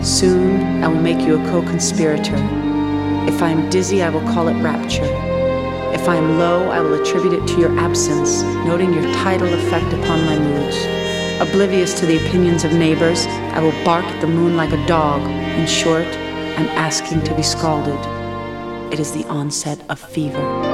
Soon I will make you a co-conspirator. If I am dizzy, I will call it rapture. If I am low, I will attribute it to your absence, noting your tidal effect upon my moods. Oblivious to the opinions of neighbors, I will bark at the moon like a dog. In short, I'm asking to be scalded. It is the onset of fever.